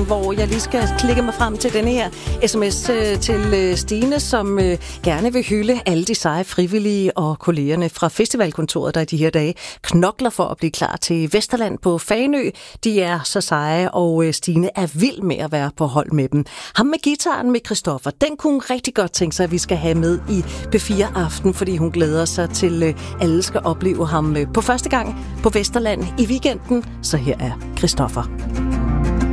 hvor jeg lige skal klikke mig frem til denne her sms til Stine, som gerne vil hylde alle de seje frivillige og kollegerne fra festivalkontoret, der i de her dage knokler for at blive klar til Vesterland på Fanø. De er så seje, og Stine er vild med at være på hold med dem. Ham med gitaren med Christoffer, den kunne hun rigtig godt tænke sig, at vi skal have med i P4 Aften, fordi hun glæder sig til, alle skal opleve ham på første gang på Vesterland i weekenden. Så her er Christoffer.